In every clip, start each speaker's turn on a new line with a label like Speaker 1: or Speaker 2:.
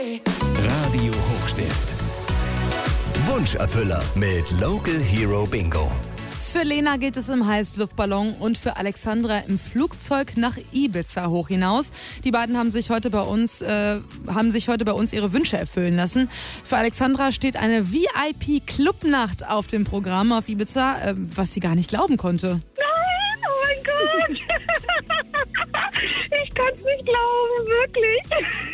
Speaker 1: Radio Hochstift. Wunscherfüller mit Local Hero Bingo.
Speaker 2: Für Lena geht es im Heißluftballon und für Alexandra im Flugzeug nach Ibiza hoch hinaus. Die beiden haben sich heute bei uns ihre Wünsche erfüllen lassen. Für Alexandra steht eine VIP-Clubnacht auf dem Programm auf Ibiza, was sie gar nicht glauben konnte.
Speaker 3: Nein, oh mein Gott. Ich kann es nicht glauben, wirklich.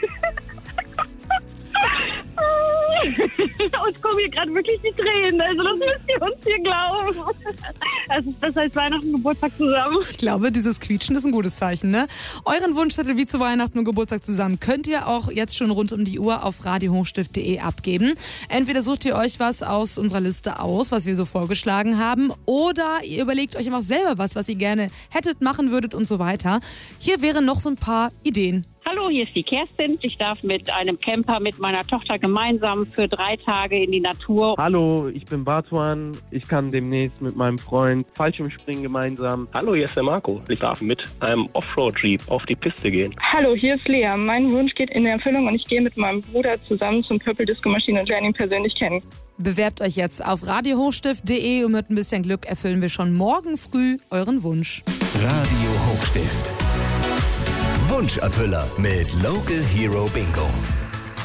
Speaker 3: Uns kommen hier gerade wirklich die Tränen, also das müsst ihr uns hier glauben. Es ist besser als Weihnachten und Geburtstag zusammen.
Speaker 2: Ich glaube, dieses Quietschen ist ein gutes Zeichen, ne? Euren Wunschzettel wie zu Weihnachten und Geburtstag zusammen könnt ihr auch jetzt schon rund um die Uhr auf radiohochstift.de abgeben. Entweder sucht ihr euch was aus unserer Liste aus, was wir so vorgeschlagen haben, oder ihr überlegt euch einfach selber was ihr gerne hättet, machen würdet und so weiter. Hier wären noch so ein paar Ideen.
Speaker 4: Hallo, hier ist die Kerstin. Ich darf mit einem Camper mit meiner Tochter gemeinsam für 3 Tage in die Natur.
Speaker 5: Hallo, ich bin Bartuan. Ich kann demnächst mit meinem Freund Fallschirmspringen gemeinsam.
Speaker 6: Hallo, hier ist der Marco. Ich darf mit einem Offroad-Jeep auf die Piste gehen.
Speaker 7: Hallo, hier ist Lea. Mein Wunsch geht in Erfüllung und ich gehe mit meinem Bruder zusammen zum Purple Disco Machine und lernen ihn persönlich kennen.
Speaker 2: Bewerbt euch jetzt auf radiohochstift.de und mit ein bisschen Glück erfüllen wir schon morgen früh euren Wunsch.
Speaker 1: Radio Hochstift. Wunscherfüller mit Local Hero Bingo.